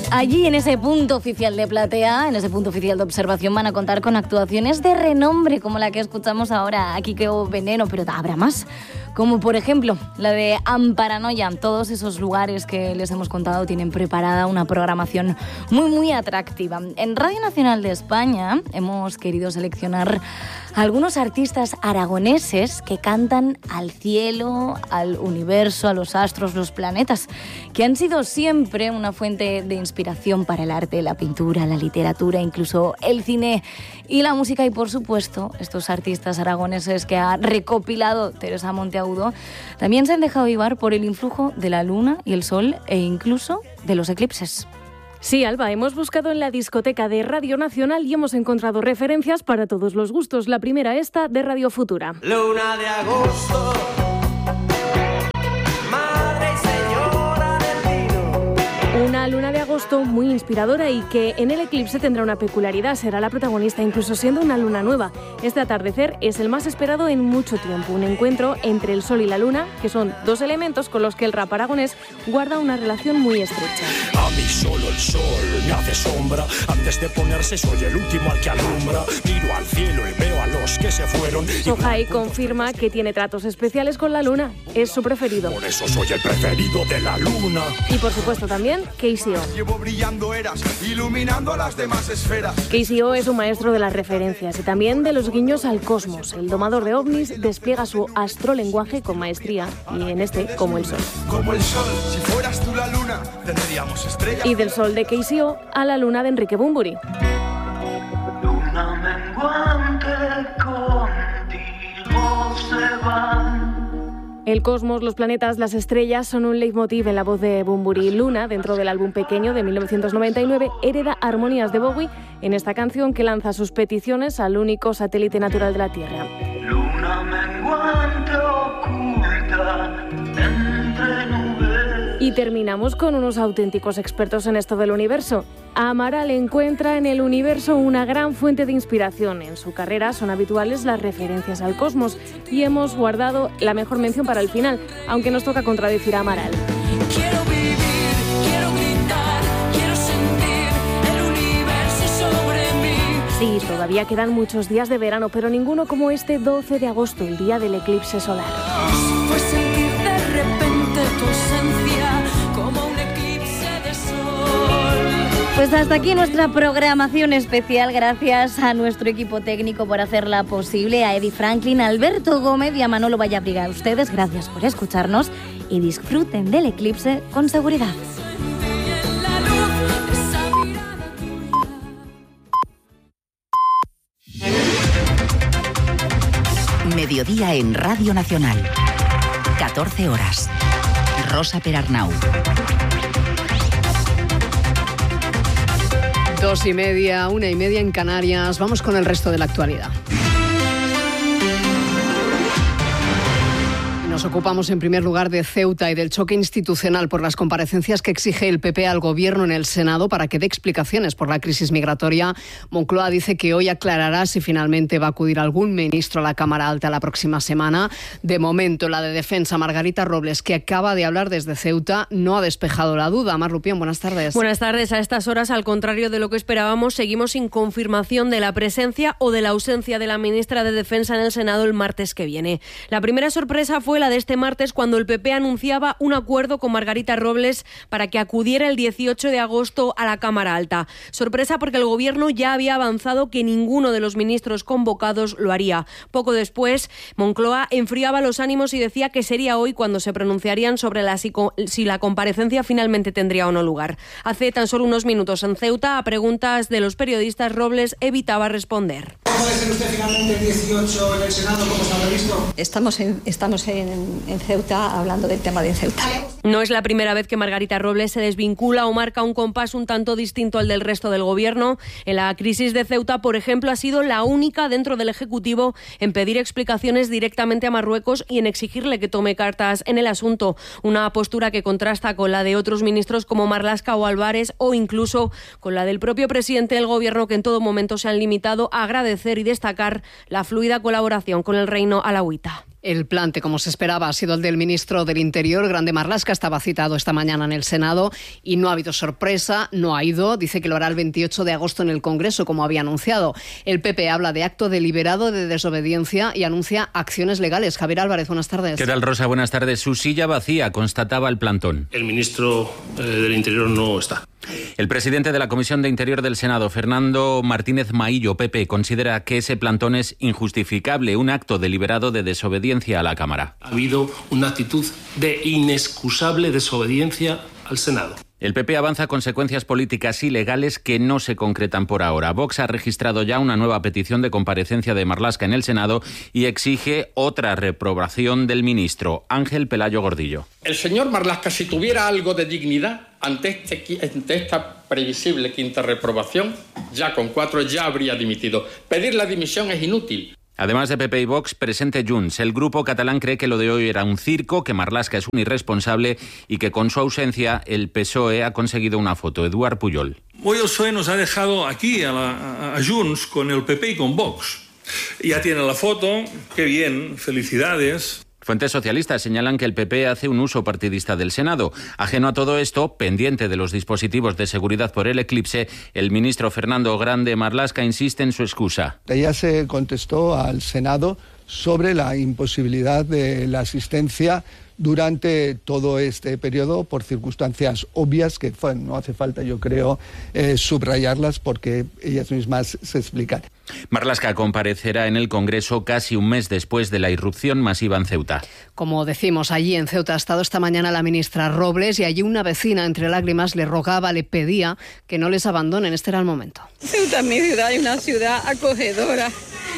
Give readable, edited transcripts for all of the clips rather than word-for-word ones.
Allí en ese punto oficial de platea, en ese punto oficial de observación, van a contar con actuaciones de renombre como la que escuchamos ahora, Aquí quedó Veneno, pero habrá más, como por ejemplo la de Amparanoia. Todos esos lugares que les hemos contado tienen preparada una programación muy atractiva. En Radio Nacional de España hemos querido seleccionar algunos artistas aragoneses que cantan al cielo, al universo, a los astros, los planetas, que han sido siempre una fuente de inspiración para el arte, la pintura, la literatura, incluso el cine y la música. Y por supuesto, estos artistas aragoneses que ha recopilado Teresa Monteagudo también se han dejado llevar por el influjo de la luna y el sol e incluso de los eclipses. Sí, Alba, hemos buscado en la discoteca de Radio Nacional y hemos encontrado referencias para todos los gustos. La primera, esta de Radio Futura. Luna de agosto, madre y señora del vino. Una luna de agosto muy inspiradora y que en el eclipse tendrá una peculiaridad, será la protagonista incluso siendo una luna nueva. Este atardecer es el más esperado en mucho tiempo, un encuentro entre el sol y la luna, que son dos elementos con los que el rap aragonés guarda una relación muy estrecha. A mí solo el sol me hace sombra, antes de ponerse soy el último al que alumbra, miro al cielo y veo a los que se fueron. Sohai confirma que tiene tratos especiales con la luna, es su preferido. Por eso soy el preferido de la luna. Y por supuesto también KCO. Llevo brillando eras, iluminando a las demás esferas. KCO es un maestro de las referencias y también de los guiños al cosmos. El domador de ovnis despliega su astrolenguaje con maestría y en este como el sol. Como el sol, si fueras tú la luna, tendríamos estrellas. Y del sol de KCO a la luna de Enrique Bunbury. Luna menguante, contigo se van. El cosmos, los planetas, las estrellas son un leitmotiv en la voz de Bunbury. Luna, dentro del álbum Pequeño de 1999, hereda armonías de Bowie en esta canción que lanza sus peticiones al único satélite natural de la Tierra. Luna menguante oculta entre nubes. Y terminamos con unos auténticos expertos en esto del universo. Amaral encuentra en el universo una gran fuente de inspiración. En su carrera son habituales las referencias al cosmos y hemos guardado la mejor mención para el final, aunque nos toca contradecir a Amaral. Quiero vivir, quiero gritar, quiero sentir el universo sobre mí. Sí, todavía quedan muchos días de verano, pero ninguno como este 12 de agosto, el día del eclipse solar. Fue sentir de repente tu ausencia como un eclipse de sol. Pues hasta aquí nuestra programación especial. Gracias a nuestro equipo técnico por hacerla posible, a Eddie Franklin, a Alberto Gómez y a Manolo Vallabriga. A ustedes, gracias por escucharnos y disfruten del eclipse con seguridad. Mediodía en Radio Nacional. 14 horas. Rosa Perarnau. 2:30, 1:30 en Canarias. Vamos con el resto de la actualidad. Nos ocupamos en primer lugar de Ceuta y del choque institucional por las comparecencias que exige el PP al Gobierno en el Senado para que dé explicaciones por la crisis migratoria. Moncloa dice que hoy aclarará si finalmente va a acudir algún ministro a la Cámara Alta la próxima semana. De momento, la de Defensa, Margarita Robles, que acaba de hablar desde Ceuta, no ha despejado la duda. Mar Rupián, buenas tardes. Buenas tardes. A estas horas, al contrario de lo que esperábamos, seguimos sin confirmación de la presencia o de la ausencia de la ministra de Defensa en el Senado el martes que viene. La primera sorpresa fue la de este martes cuando el PP anunciaba un acuerdo con Margarita Robles para que acudiera el 18 de agosto a la Cámara Alta. Sorpresa porque el Gobierno ya había avanzado que ninguno de los ministros convocados lo haría. Poco después, Moncloa enfriaba los ánimos y decía que sería hoy cuando se pronunciarían sobre si la comparecencia finalmente tendría o no lugar. Hace tan solo unos minutos en Ceuta, a preguntas de los periodistas, Robles evitaba responder. ¿Puede ser usted finalmente el 18 en el Senado como está previsto? Estamos en Ceuta hablando del tema de Ceuta. No es la primera vez que Margarita Robles se desvincula o marca un compás un tanto distinto al del resto del Gobierno. En la crisis de Ceuta, por ejemplo, ha sido la única dentro del Ejecutivo en pedir explicaciones directamente a Marruecos y en exigirle que tome cartas en el asunto. Una postura que contrasta con la de otros ministros como Marlaska o Álvarez o incluso con la del propio presidente del Gobierno, que en todo momento se han limitado a agradecer y destacar la fluida colaboración con el reino alauita. El plante, como se esperaba, ha sido el del ministro del Interior, Grande Marlaska. Estaba citado esta mañana en el Senado y no ha habido sorpresa, no ha ido. Dice que lo hará el 28 de agosto en el Congreso, como había anunciado. El PP habla de acto deliberado de desobediencia y anuncia acciones legales. Javier Álvarez, buenas tardes. ¿Qué tal, Rosa? Buenas tardes. Su silla vacía, constataba el plantón. El ministro del Interior no está. El presidente de la Comisión de Interior del Senado, Fernando Martínez Maillo, PP, considera que ese plantón es injustificable, un acto deliberado de desobediencia a la Cámara. Ha habido una actitud de inexcusable desobediencia al Senado. El PP avanza consecuencias políticas y legales que no se concretan por ahora. Vox ha registrado ya una nueva petición de comparecencia de Marlaska en el Senado y exige otra reprobación del ministro, Ángel Pelayo Gordillo. El señor Marlaska, si tuviera algo de dignidad ante esta previsible quinta reprobación, ya con 4 ya habría dimitido. Pedir la dimisión es inútil. Además de PP y Vox, presente Junts. El grupo catalán cree que lo de hoy era un circo, que Marlaska es un irresponsable y que con su ausencia el PSOE ha conseguido una foto. Eduard Pujol. Hoy el PSOE nos ha dejado aquí a Junts con el PP y con Vox. Ya tiene la foto, qué bien, felicidades. Fuentes socialistas señalan que el PP hace un uso partidista del Senado. Ajeno a todo esto, pendiente de los dispositivos de seguridad por el eclipse, el ministro Fernando Grande Marlaska insiste en su excusa. Ya se contestó al Senado sobre la imposibilidad de la asistencia durante todo este periodo por circunstancias obvias que no hace falta, yo creo, subrayarlas porque ellas mismas se explican. Marlaska comparecerá en el Congreso casi un mes después de la irrupción masiva en Ceuta. Como decimos, allí en Ceuta ha estado esta mañana la ministra Robles y allí una vecina entre lágrimas le rogaba, le pedía que no les abandonen. Este era el momento. Ceuta es mi ciudad y una ciudad acogedora.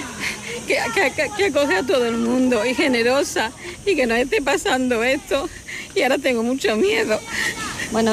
Que acoge a todo el mundo y generosa y que no esté pasando esto y ahora tengo mucho miedo. Bueno,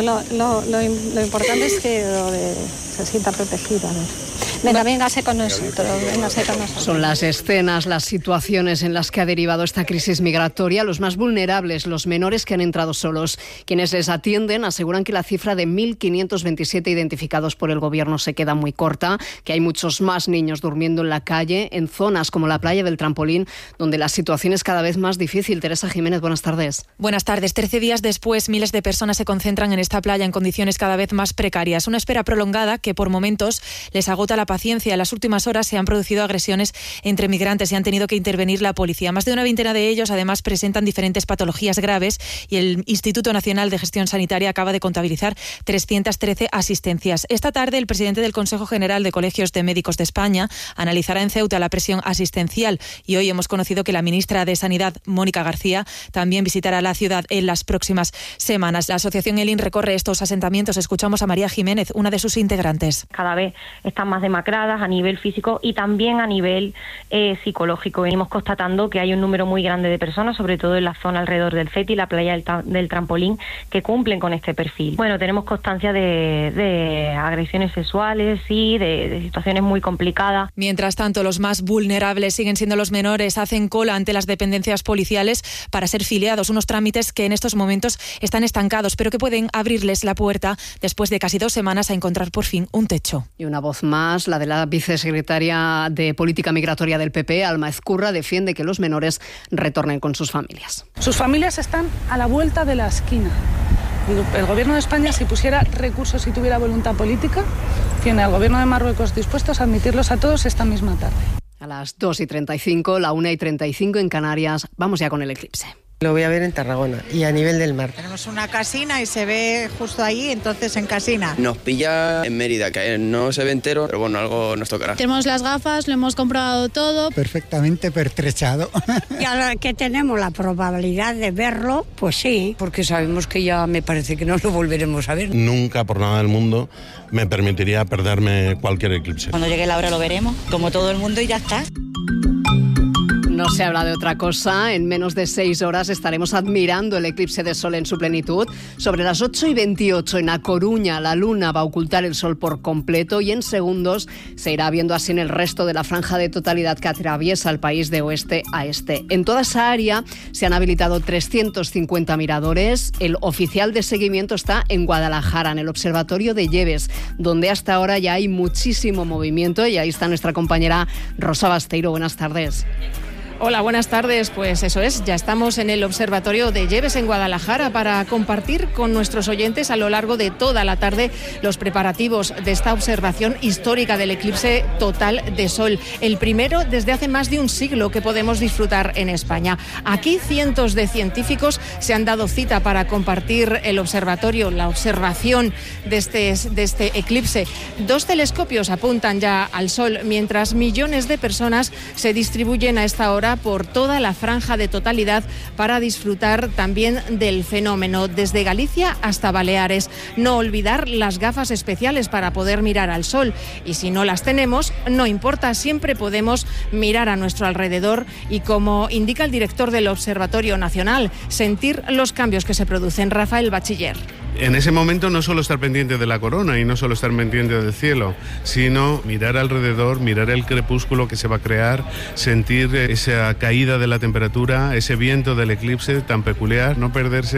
lo importante es que se sienta protegida. Véngase con nosotros. Son las escenas, las situaciones en las que ha derivado esta crisis migratoria. Los más vulnerables, los menores que han entrado solos. Quienes les atienden aseguran que la cifra de 1.527 identificados por el Gobierno se queda muy corta, que hay muchos más niños durmiendo en la calle, en zonas como la playa del Trampolín, donde la situación es cada vez más difícil. Teresa Jiménez, buenas tardes. Buenas tardes. 13 días después, miles de personas se concentran en esta playa en condiciones cada vez más precarias. Una espera prolongada que por momentos les agota la paciencia. En las últimas horas se han producido agresiones entre migrantes y han tenido que intervenir la policía. Más de una veintena de ellos además presentan diferentes patologías graves y el Instituto Nacional de Gestión Sanitaria acaba de contabilizar 313 asistencias. Esta tarde el presidente del Consejo General de Colegios de Médicos de España analizará en Ceuta la presión asistencial y hoy hemos conocido que la ministra de Sanidad, Mónica García, también visitará la ciudad en las próximas semanas. La asociación ELIN recorre estos asentamientos. Escuchamos a María Jiménez, una de sus integrantes. Cada vez están más demacradas a nivel físico y también a nivel psicológico. Venimos constatando que hay un número muy grande de personas, sobre todo en la zona alrededor del CETI, la playa del Trampolín, que cumplen con este perfil. Bueno, tenemos constancia de agresiones sexuales y de situaciones muy complicadas. Mientras tanto, los más vulnerables siguen siendo los menores. Hacen cola ante las dependencias policiales para ser filiados, unos trámites que en estos momentos están estancados, pero que pueden abrirles la puerta después de casi 2 semanas a encontrar por fin un techo. Y una voz más, la de la vicesecretaria de Política Migratoria del PP, Alma Ezcurra, defiende que los menores retornen con sus familias. Sus familias están a la vuelta de la esquina. El Gobierno de España, si pusiera recursos y tuviera voluntad política, tiene al Gobierno de Marruecos dispuestos a admitirlos a todos esta misma tarde. A las 2:35, la 1:35 en Canarias. Vamos ya con el eclipse. Lo voy a ver en Tarragona y a nivel del mar. Tenemos una casina y se ve justo ahí, entonces en casina. Nos pilla en Mérida, que no se ve entero, pero bueno, algo nos tocará. Tenemos las gafas, lo hemos comprobado todo. Perfectamente pertrechado. Y ahora que tenemos la probabilidad de verlo, pues sí. Porque sabemos que ya me parece que no lo volveremos a ver. Nunca por nada del mundo me permitiría perderme cualquier eclipse. Cuando llegue la hora lo veremos, como todo el mundo, y ya está. No se habla de otra cosa. En menos de 6 horas estaremos admirando el eclipse de sol en su plenitud. Sobre las 8:28 en A Coruña, la luna va a ocultar el sol por completo y en segundos se irá viendo así en el resto de la franja de totalidad que atraviesa el país de oeste a este. En toda esa área se han habilitado 350 miradores. El oficial de seguimiento está en Guadalajara, en el Observatorio de Lleves, donde hasta ahora ya hay muchísimo movimiento y ahí está nuestra compañera Rosa Basteiro. Buenas tardes. Hola, buenas tardes. Pues eso es, ya estamos en el Observatorio de Lleves en Guadalajara para compartir con nuestros oyentes a lo largo de toda la tarde los preparativos de esta observación histórica del eclipse total de Sol. El primero desde hace más de un siglo que podemos disfrutar en España. Aquí cientos de científicos se han dado cita para compartir el observatorio, la observación de este eclipse. 2 telescopios apuntan ya al Sol, mientras millones de personas se distribuyen a esta hora por toda la franja de totalidad para disfrutar también del fenómeno, desde Galicia hasta Baleares. No olvidar las gafas especiales para poder mirar al Sol, y si no las tenemos, no importa, siempre podemos mirar a nuestro alrededor y, como indica el director del Observatorio Nacional, sentir los cambios que se producen. Rafael Bachiller. En ese momento no solo estar pendiente de la corona y no solo estar pendiente del cielo, sino mirar alrededor, mirar el crepúsculo que se va a crear, sentir esa caída de la temperatura, ese viento del eclipse tan peculiar, no perderse